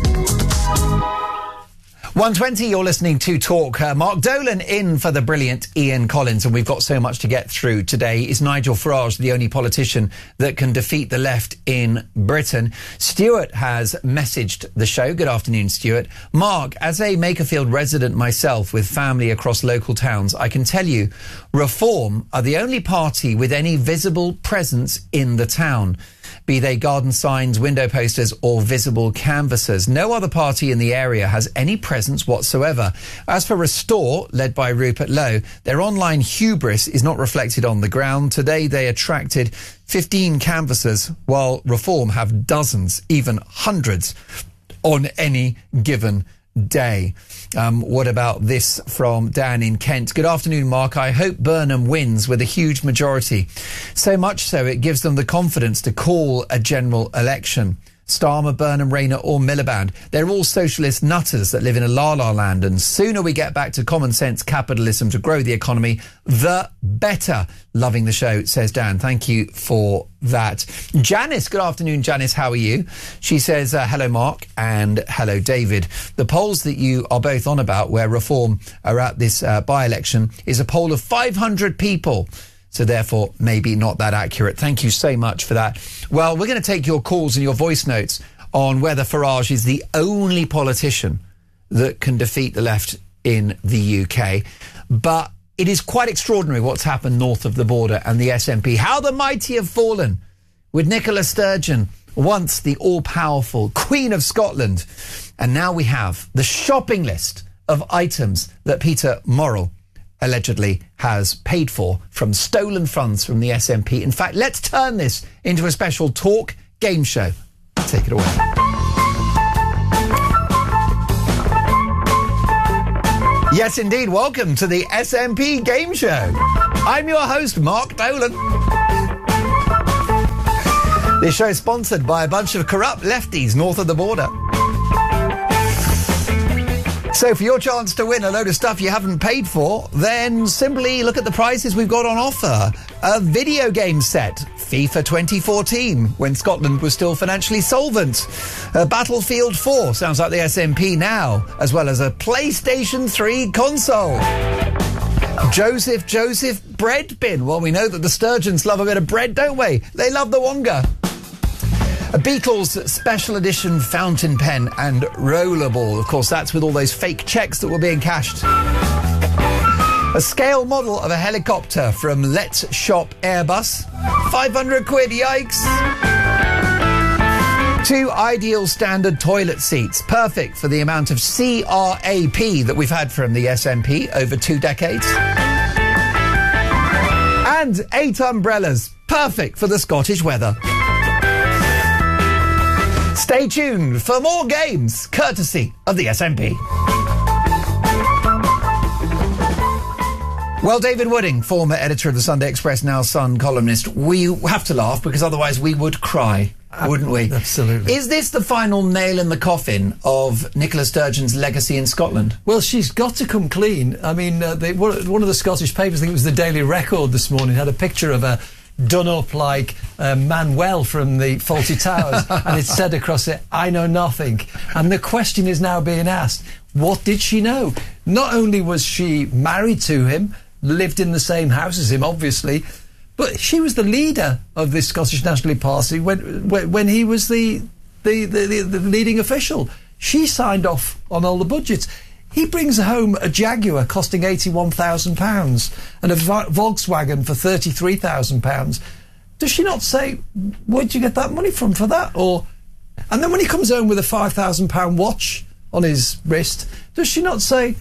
one twenty, you're listening to Talk. Uh, Mark Dolan in for the brilliant Ian Collins, and we've got so much to get through today. Is Nigel Farage the only politician that can defeat the left in Britain? Stuart has messaged the show. Good afternoon, Stuart. Mark, as a Makerfield resident myself with family across local towns, I can tell you Reform are the only party with any visible presence in the town. Be they garden signs, window posters or visible canvassers. No other party in the area has any presence whatsoever. As for Restore, led by Rupert Lowe, their online hubris is not reflected on the ground. Today they attracted fifteen canvassers, while Reform have dozens, even hundreds, on any given day. Um, what about this from Dan in Kent? Good afternoon, Mark. I hope Burnham wins with a huge majority. So much so it gives them the confidence to call a general election. Starmer, Burnham, Rayner or Miliband. They're all socialist nutters that live in a la-la land, and sooner we get back to common sense capitalism to grow the economy, the better. Loving the show, says Dan. Thank you for that. Janice, good afternoon, Janice. How are you? She says, uh, hello, Mark, and hello, David. The polls that you are both on about where Reform are at this uh, by-election is a poll of five hundred people. So therefore, maybe not that accurate. Thank you so much for that. Well, we're going to take your calls and your voice notes on whether Farage is the only politician that can defeat the left in the U K. But it is quite extraordinary what's happened north of the border and the S N P. How the mighty have fallen with Nicola Sturgeon, once the all-powerful Queen of Scotland. And now we have the shopping list of items that Peter Morrell allegedly has paid for from stolen funds from the S N P. In fact, let's turn this into a special talk game show. Take it away. Yes, indeed. Welcome to the S N P game show. I'm your host, Mark Dolan. This show is sponsored by a bunch of corrupt lefties north of the border. So for your chance to win a load of stuff you haven't paid for, then simply look at the prizes we've got on offer. A video game set, FIFA twenty fourteen, when Scotland was still financially solvent. A Battlefield four, sounds like the S N P now, as well as a PlayStation three console. Joseph Joseph bread bin. Well, we know that the Sturgeons love a bit of bread, don't we? They love the Wonga. A Beatles special edition fountain pen and rollerball. Of course, that's with all those fake cheques that were being cashed. A scale model of a helicopter from Let's Shop Airbus. five hundred quid, yikes. Two ideal standard toilet seats. Perfect for the amount of C R A P that we've had from the S N P over two decades. And eight umbrellas. Perfect for the Scottish weather. Stay tuned for more games, courtesy of the S N P. Well, David Wooding, former editor of the Sunday Express, now Sun columnist, we have to laugh because otherwise we would cry, wouldn't we? Absolutely. Is this the final nail in the coffin of Nicola Sturgeon's legacy in Scotland? Well, she's got to come clean. I mean, uh, they, one of the Scottish papers, I think it was the Daily Record this morning, had a picture of a done up like uh, Manuel from the Fawlty Towers, and it said across it, I know nothing. And the question is now being asked, what did she know? Not only was she married to him, lived in the same house as him, obviously, but she was the leader of the Scottish National Party when when, when he was the the, the, the the leading official. She signed off on all the budgets. He brings home a Jaguar costing eighty-one thousand pounds and a Volkswagen for thirty-three thousand pounds. Does she not say, where'd you get that money from for that? Or, and then when he comes home with a five thousand pound watch on his wrist, does she not say,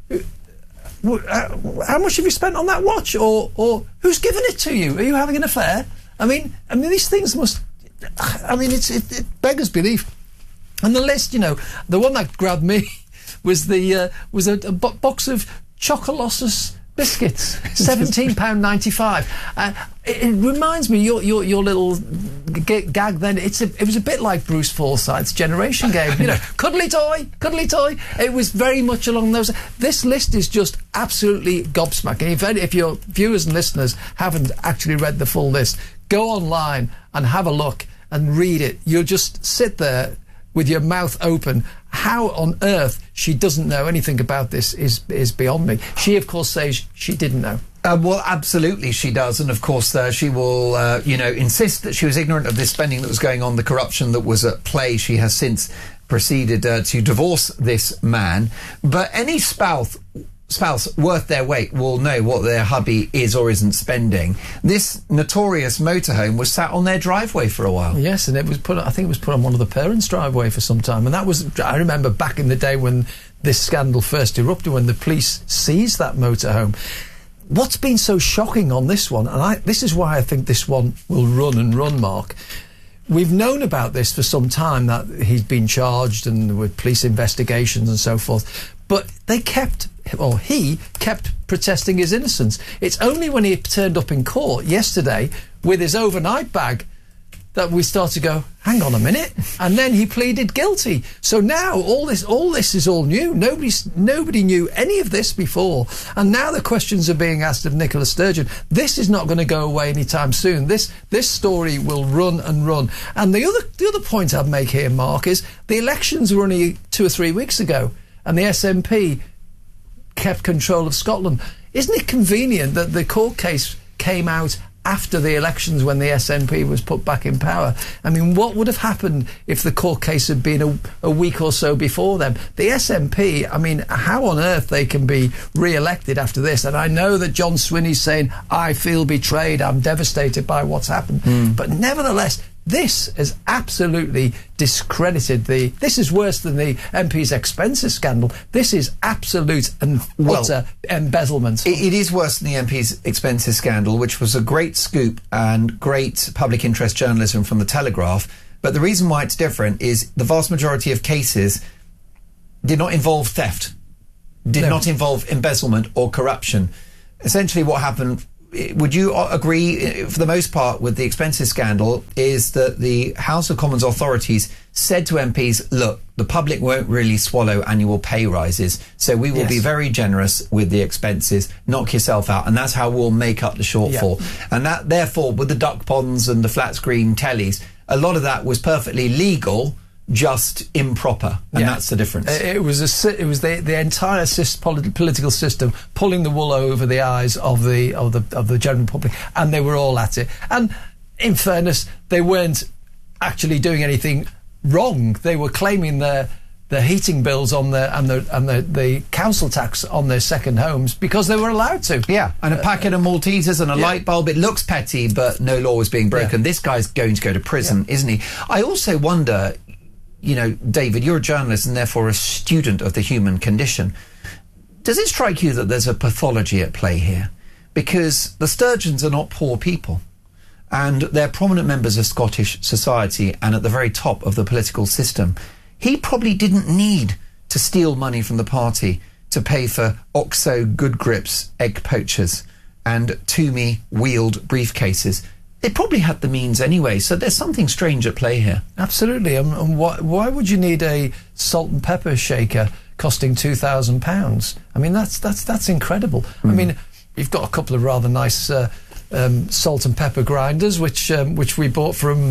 how much have you spent on that watch? Or, or who's given it to you? Are you having an affair? I mean, I mean, these things must, I mean, it's, it, it beggars belief. And the list, you know, the one that grabbed me was the uh, was a, a bo- box of Chocolossus biscuits, seventeen pounds ninety-five. Uh, it, it reminds me your your your little g- gag. Then it's a, it was a bit like Bruce Forsyth's Generation Game. You know, cuddly toy, cuddly toy. It was very much along those. This list is just absolutely gobsmacking. If if your viewers and listeners haven't actually read the full list, go online and have a look and read it. You'll just sit there with your mouth open. How on earth she doesn't know anything about this is is beyond me. She, of course, says she didn't know. Uh, well, absolutely she does. And, of course, uh, she will, uh, you know, insist that she was ignorant of this spending that was going on, the corruption that was at play. She has since proceeded uh, to divorce this man. But any spouse... spouse worth their weight will know what their hubby is or isn't spending. This notorious motorhome was sat on their driveway for a while. Yes, and it was put. I think it was put on one of the parents' driveway for some time. And that was, I remember back in the day when this scandal first erupted, when the police seized that motorhome. What's been so shocking on this one, and I, this is why I think this one will run and run, Mark. We've known about this for some time, that he's been charged and with police investigations and so forth. But they kept, or he kept protesting his innocence. It's only when he turned up in court yesterday with his overnight bag that we start to go, hang on a minute, and then he pleaded guilty. So now all this, all this is all new. Nobody's, nobody knew any of this before, and now the questions are being asked of Nicola Sturgeon. This is not going to go away anytime soon. This this story will run and run. And the other the other point I'd make here, Mark, is the elections were only two or three weeks ago, and the S N P kept control of Scotland. Isn't it convenient that the court case came out after the elections when the S N P was put back in power? I mean, what would have happened if the court case had been a, a week or so before them? The S N P, I mean, how on earth they can be re-elected after this? And I know that John Swinney's saying, I feel betrayed, I'm devastated by what's happened. Mm. But nevertheless, this has absolutely discredited the... This is worse than the M P's expenses scandal. This is absolute and well, utter embezzlement. It, it is worse than the M P's expenses scandal, which was a great scoop and great public interest journalism from the Telegraph. But the reason why it's different is the vast majority of cases did not involve theft, did no. not involve embezzlement or corruption. Essentially what happened... Would you agree, for the most part, with the expenses scandal, is that the House of Commons authorities said to M Ps, look, the public won't really swallow annual pay rises, so we will yes. be very generous with the expenses, knock yourself out, and that's how we'll make up the shortfall. Yeah. And that, therefore, with the duck ponds and the flat screen tellies, a lot of that was perfectly legal, just improper, and yeah. that's the difference. It was a, it was the the entire polit political system pulling the wool over the eyes of the of the of the general public, and they were all at it. And in fairness, they weren't actually doing anything wrong. They were claiming their their heating bills on their and the and the, the council tax on their second homes because they were allowed to. Yeah, and a packet uh, of Maltesers and a yeah. light bulb. It looks petty, but no law was being broken. Yeah. This guy's going to go to prison, yeah. isn't he? I also wonder. You know, David, you're a journalist and therefore a student of the human condition. Does it strike you that there's a pathology at play here? Because the Sturgeons are not poor people, and they're prominent members of Scottish society and at the very top of the political system. He probably didn't need to steal money from the party to pay for Oxo Good Grips egg poachers and Toomey wheeled briefcases. They probably had the means anyway, so there's something strange at play here. Absolutely. Um, and why, why would you need a salt and pepper shaker costing two thousand pounds? I mean, that's that's that's incredible. Mm. I mean, you've got a couple of rather nice uh, um, salt and pepper grinders, which um, which we bought from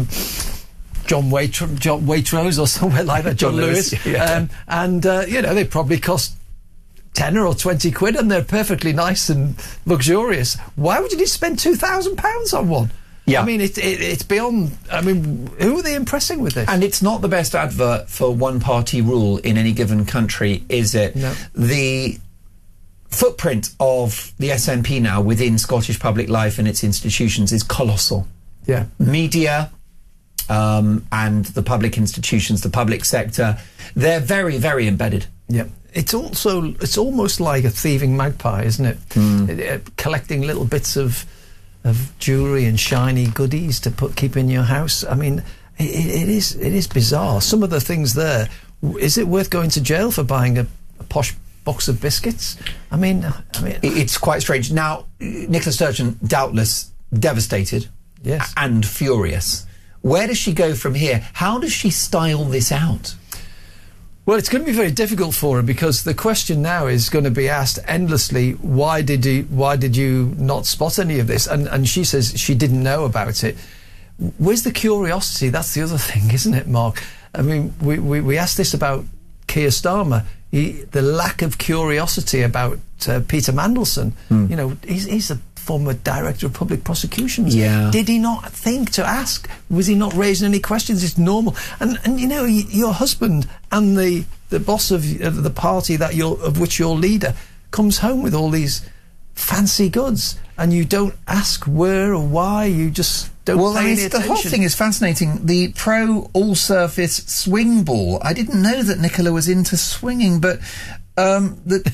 John, Waitrose, John Waitrose or somewhere like that, John, John Lewis. Lewis. Yeah. Um, and, uh, you know, they probably cost ten or twenty quid, and they're perfectly nice and luxurious. Why would you need to spend two thousand pounds on one? Yeah. I mean, it, it, it's beyond... I mean, who are they impressing with this? And it's not the best advert for one-party rule in any given country, is it? No. The footprint of the S N P now within Scottish public life and its institutions is colossal. Yeah. Media um, and the public institutions, the public sector, they're very, very embedded. Yeah. It's also... It's almost like a thieving magpie, isn't it? Mm. it, it collecting little bits of... of jewellery and shiny goodies to put keep in your house. I mean, it, it is it is bizarre. Some of the things there. Is it worth going to jail for buying a, a posh box of biscuits? I mean, I mean, it's quite strange. Now, Nicola Sturgeon, doubtless devastated, yes, and furious. Where does she go from here? How does she style this out? Well, it's going to be very difficult for her, because the question now is going to be asked endlessly, why did you, why did you not spot any of this? And, and she says she didn't know about it. Where's the curiosity? That's the other thing, isn't it, Mark? I mean, we, we, we asked this about Keir Starmer. He, the lack of curiosity about uh, Peter Mandelson. Mm. You know, he's, he's a former director of public prosecutions. Yeah. Did he not think to ask? Was he not raising any questions? It's normal. And and you know, y your husband and the the boss of, of the party that you're of which you're leader comes home with all these fancy goods, and you don't ask where or why. You just don't well, pay any the attention. whole thing is fascinating. The Pro All-Surface Swing Ball. I didn't know that Nicola was into swinging, but um, the.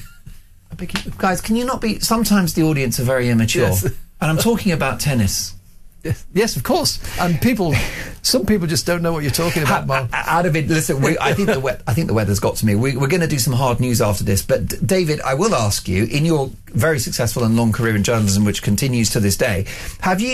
Guys, can you not be... Sometimes the audience are very immature. Yes. And I'm talking about tennis. Yes, yes, of course. And people... some people just don't know what you're talking about, Mark. Out of it, listen, we, I, think the we I think the weather's got to me. We, we're going to do some hard news after this. But, D David, I will ask you, in your very successful and long career in journalism, which continues to this day, have you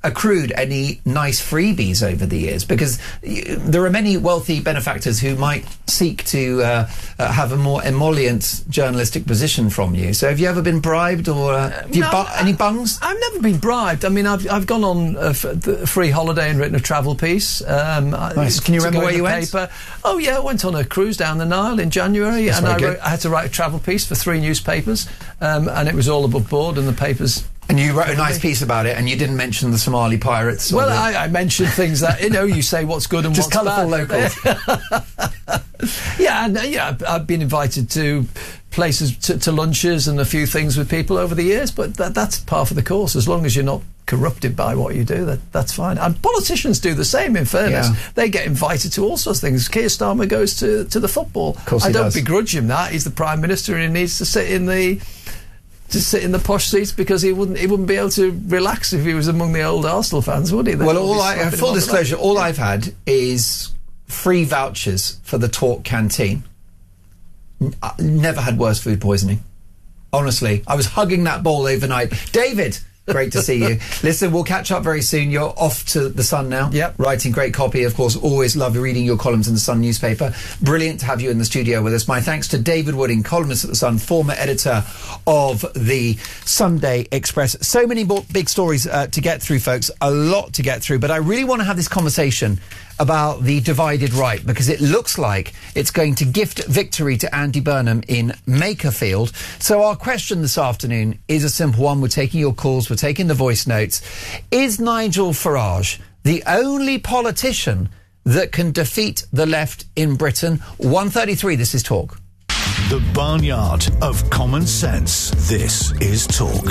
accrued any nice freebies over the years? Because y- there are many wealthy benefactors who might seek to uh, uh, have a more emollient journalistic position from you. So have you ever been bribed, or uh, have you No, bu- any bungs? I've never been bribed. I mean, I've I've gone on a, f- a free holiday and written a travel piece. Um, Nice. Can you to remember go where in you the went? Paper. Oh yeah, I went on a cruise down the Nile in January, That's and very I, good. wrote, I had to write a travel piece for three newspapers, um, and it was all above board, and the papers. And you wrote a nice piece about it, and you didn't mention the Somali pirates. or Well, the- I, I mentioned things that, you know, you say what's good and Just what's colourful bad. locals. yeah, and, uh, yeah, I've, I've been invited to places, to, to lunches and a few things with people over the years, but that, that's part of the course. As long as you're not corrupted by what you do, that that's fine. And politicians do the same, in fairness. Yeah. They get invited to all sorts of things. Keir Starmer goes to, to the football. Of course I he don't does. begrudge him that. He's the Prime Minister and he needs to sit in the... to sit in the posh seats, because he wouldn't he wouldn't be able to relax if he was among the old Arsenal fans, would he? They'd Well, all be all I, slapping him full on the disclosure, back. all I've had is free vouchers for the Talk canteen. N- I never had worse food poisoning. Honestly, I was hugging that bowl overnight. David, great to see you. Listen, we'll catch up very soon. You're off to The Sun now. Yep. Writing great copy, of course. Always love reading your columns in The Sun newspaper. Brilliant to have you in the studio with us. My thanks to David Wooding, columnist at The Sun, former editor of the Sunday Express. So many more big stories uh, to get through, folks. A lot to get through. But I really want to have this conversation about the divided right, because it looks like it's going to gift victory to Andy Burnham in Makerfield. So our question this afternoon is a simple one. We're taking your calls, we're taking the voice notes. Is Nigel Farage the only politician that can defeat the left in Britain? one thirty-three, this is Talk. The barnyard of common sense. This is Talk.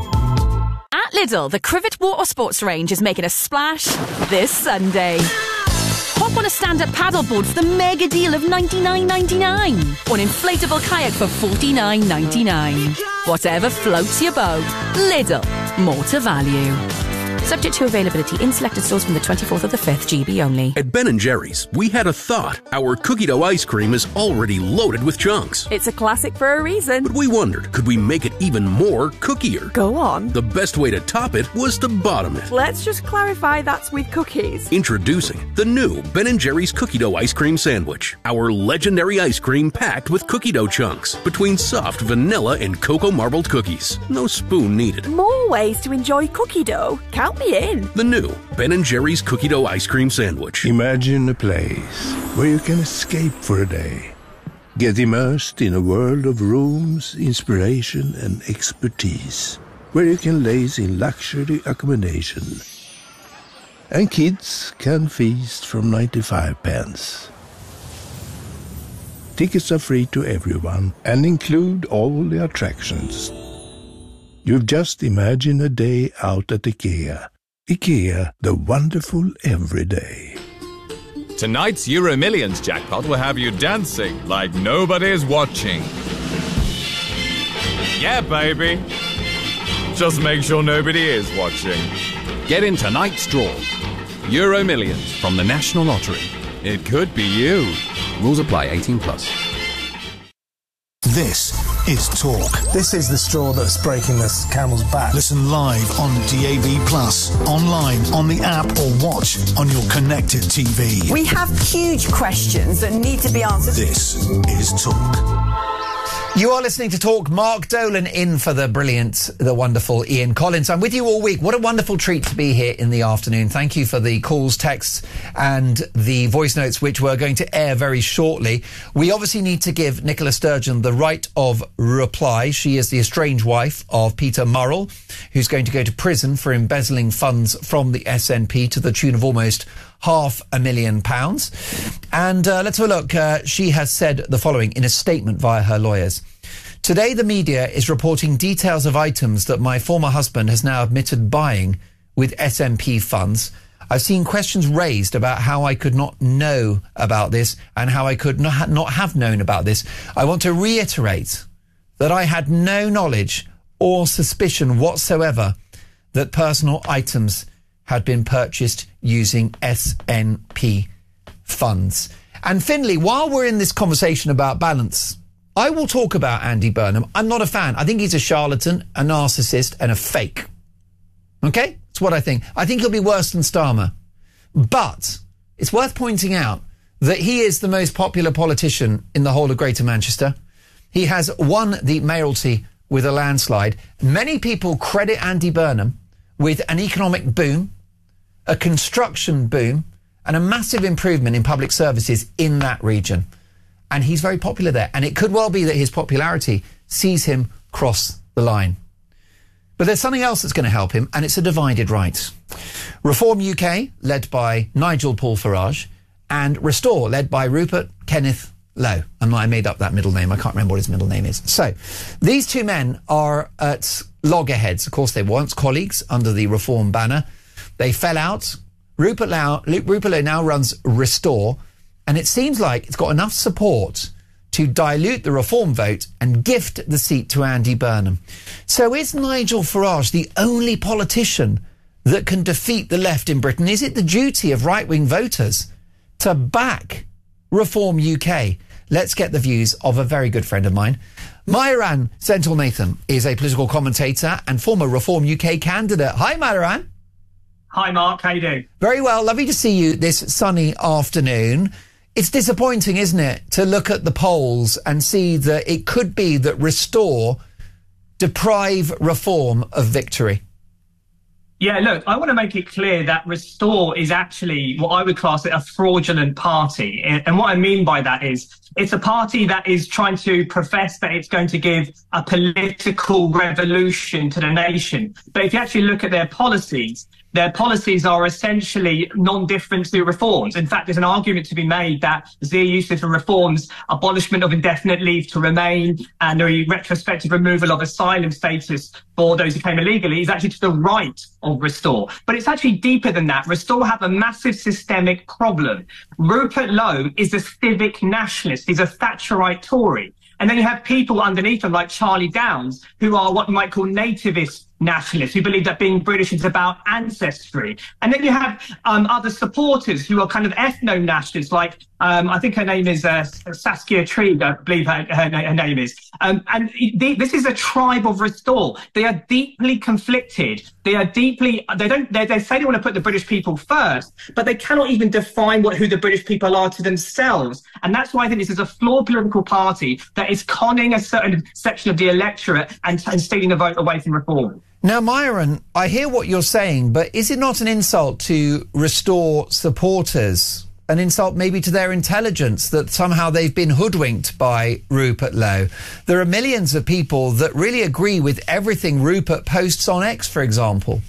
At Lidl, the Crivet Water Sports range is making a splash this Sunday. Hop on a stand-up paddleboard for the mega deal of ninety-nine ninety-nine, or an inflatable kayak for forty-nine ninety-nine. Whatever floats your boat, Lidl, more to value. Subject to availability in selected stores from the twenty-fourth of the fifth, G B only. At Ben and Jerry's, we had a thought. Our cookie dough ice cream is already loaded with chunks. It's a classic for a reason. But we wondered, could we make it even more cookier? Go on. The best way to top it was to bottom it. Let's just clarify that's with cookies. Introducing the new Ben and Jerry's cookie dough ice cream sandwich. Our legendary ice cream packed with cookie dough chunks between soft vanilla and cocoa marbled cookies. No spoon needed. More ways to enjoy cookie dough. Count me in. The new Ben and Jerry's cookie dough ice cream sandwich. Imagine a place where you can escape for a day. Get immersed in a world of rooms, inspiration and expertise. Where you can laze in luxury accommodation. And kids can feast from ninety-five pence. Tickets are free to everyone and include all the attractions. You've just imagined a day out at IKEA. IKEA, the wonderful everyday. Tonight's Euro Millions jackpot will have you dancing like nobody's watching. Yeah, baby. Just make sure nobody is watching. Get in tonight's draw. Euro Millions from the National Lottery. It could be you. Rules apply. eighteen plus. This is Talk. This is the straw that's breaking this camel's back. Listen live on D A B Plus, online, on the app, or watch on your connected T V. We have huge questions that need to be answered. This is Talk. You are listening to Talk. Mark Dolan in for the brilliant, the wonderful Ian Collins. I'm with you all week. What a wonderful treat to be here in the afternoon. Thank you for the calls, texts and the voice notes, which we're going to air very shortly. We obviously need to give Nicola Sturgeon the right of reply. She is the estranged wife of Peter Murrell, who's going to go to prison for embezzling funds from the S N P to the tune of almost half a million pounds. And uh, let's have a look. Uh, she has said the following in a statement via her lawyers. Today, the media is reporting details of items that my former husband has now admitted buying with S N P funds. I've seen questions raised about how I could not know about this and how I could not, ha- not have known about this. I want to reiterate that I had no knowledge or suspicion whatsoever that personal items had been purchased using S N P funds. And Finlay, while we're in this conversation about balance, I will talk about Andy Burnham. I'm not a fan. I think he's a charlatan, a narcissist and a fake. Okay? That's That's what I think. I think he'll be worse than Starmer. But it's worth pointing out that he is the most popular politician in the whole of Greater Manchester. He has won the mayoralty with a landslide. Many people credit Andy Burnham with an economic boom, a construction boom, and a massive improvement in public services in that region. And he's very popular there. And it could well be that his popularity sees him cross the line. But there's something else that's going to help him, and it's a divided right. Reform U K, led by Nigel Paul Farage, and Restore, led by Rupert Kenneth Lowe. And I made up that middle name. I can't remember what his middle name is. So, these two men are at loggerheads. Of course, they were once colleagues under the Reform banner. They fell out. Rupert Lowe, Rupert Lowe now runs Restore, and it seems like it's got enough support to dilute the Reform vote and gift the seat to Andy Burnham. So is Nigel Farage the only politician that can defeat the left in Britain? Is it the duty of right-wing voters to back Reform U K? Let's get the views of a very good friend of mine. Myuran Senthil-Nathan is a political commentator and former Reform U K candidate. Hi, Myuran. Hi, Mark. How you doing? Very well. Lovely to see you this sunny afternoon. It's disappointing, isn't it, to look at the polls and see that it could be that Restore deprive Reform of victory. Yeah, look, I want to make it clear that Restore is actually what I would class it a fraudulent party. And what I mean by that is it's a party that is trying to profess that it's going to give a political revolution to the nation. But if you actually look at their policies, their policies are essentially non-different to Reform's. In fact, there's an argument to be made that Zia Youssef and Reform's abolishment of indefinite leave to remain and the retrospective removal of asylum status for those who came illegally is actually to the right of Restore. But it's actually deeper than that. Restore have a massive systemic problem. Rupert Lowe is a civic nationalist. He's a Thatcherite Tory. And then you have people underneath him like Charlie Downs, who are what you might call nativist nationalists, who believe that being British is about ancestry. And then you have um, other supporters who are kind of ethno-nationalists, like um, I think her name is uh, Saskia Teague, I believe her, her, her name is. Um, and the, this is a tribe of Restore. They are deeply conflicted. They are deeply, they don't, they, they say they want to put the British people first, but they cannot even define what who the British people are to themselves. And that's why I think this is a flawed political party that is conning a certain section of the electorate and, and stealing the vote away from Reform. Now, Myuran, I hear what you're saying, but is it not an insult to Restore supporters, an insult maybe to their intelligence that somehow they've been hoodwinked by Rupert Lowe? There are millions of people that really agree with everything Rupert posts on X, for example.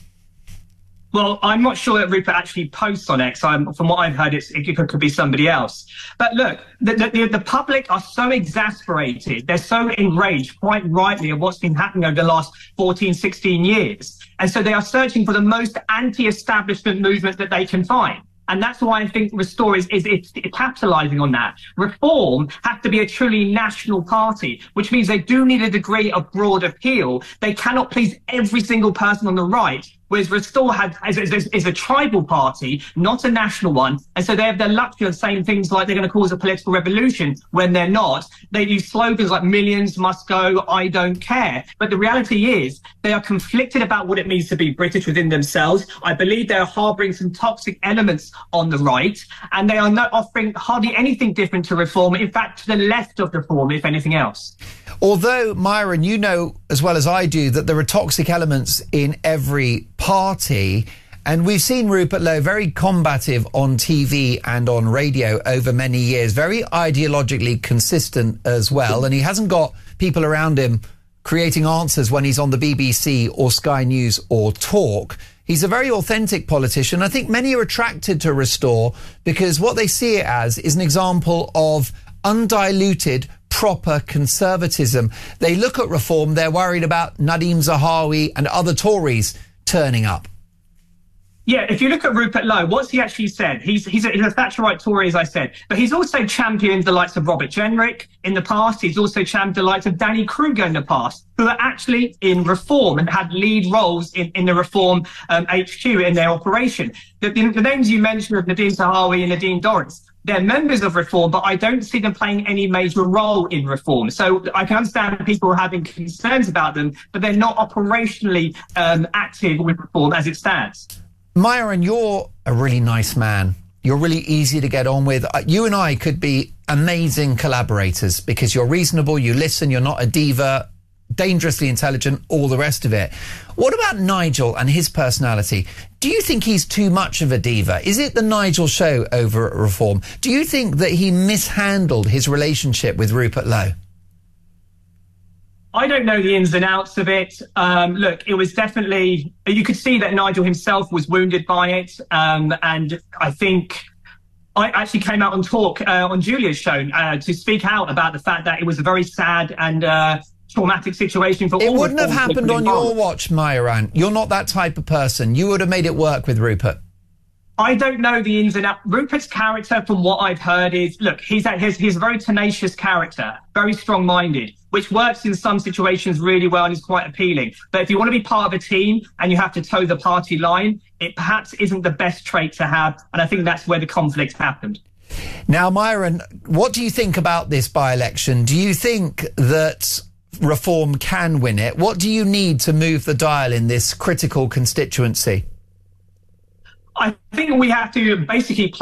Well, I'm not sure that Rupert actually posts on X. I'm, from what I've heard, it's, it could, could be somebody else. But look, the, the, the public are so exasperated. They're so enraged, quite rightly, at what's been happening over the last fourteen, sixteen years. And so they are searching for the most anti-establishment movement that they can find. And that's why I think Restore is, is it's, it's capitalising on that. Reform has to be a truly national party, which means they do need a degree of broad appeal. They cannot please every single person on the right. Whereas Restore had, is, is, is a tribal party, not a national one. And so they have the luxury of saying things like they're going to cause a political revolution when they're not. They use slogans like millions must go, I don't care. But the reality is they are conflicted about what it means to be British within themselves. I believe they are harbouring some toxic elements on the right. And they are not offering hardly anything different to Reform. In fact, to the left of Reform, if anything else. Although, Myuran, you know as well as I do that there are toxic elements in every party, and we've seen Rupert Lowe very combative on T V and on radio over many years, very ideologically consistent as well, and he hasn't got people around him creating answers when he's on the B B C or Sky News or Talk. He's a very authentic politician. I think many are attracted to Restore because what they see it as is an example of undiluted, proper conservatism. They look at Reform, they're worried about Nadhim Zahawi and other Tories turning up. Yeah, if you look at Rupert Lowe, what's he actually said? He's he's a, he's a Thatcherite Tory, as I said, but he's also championed the likes of Robert Jenrick in the past. He's also championed the likes of Danny Kruger in the past, who are actually in Reform and had lead roles in, in the Reform um, H Q in their operation. The, the, the names you mentioned of Nadhim Zahawi and Nadine Dorries, they're members of Reform, but I don't see them playing any major role in Reform. So I can understand people having concerns about them, but they're not operationally um, active with Reform as it stands. Myron, you're a really nice man. You're really easy to get on with. Uh, you and I could be amazing collaborators because you're reasonable, you listen, you're not a diva, dangerously intelligent, all the rest of it. What about Nigel and his personality? Do you think he's too much of a diva? Is it the Nigel show over at Reform? Do you think that he mishandled his relationship with Rupert Lowe? I don't know the ins and outs of it. Um, look, it was definitely, you could see that Nigel himself was wounded by it. Um, and I think I actually came out on Talk uh, on Julia's show uh, to speak out about the fact that it was a very sad and uh, traumatic situation for all. It wouldn't have happened on involved. your watch, Myron. You're not that type of person. You would have made it work with Rupert. I don't know the ins and outs. Rupert's character, from what I've heard, is, look, he's a, he's, he's a very tenacious character, very strong-minded, which works in some situations really well and is quite appealing. But if you want to be part of a team and you have to toe the party line, it perhaps isn't the best trait to have. And I think that's where the conflict happened. Now, Myron, what do you think about this by-election? Do you think that Reform can win it? What do you need to move the dial in this critical constituency? I think we have to basically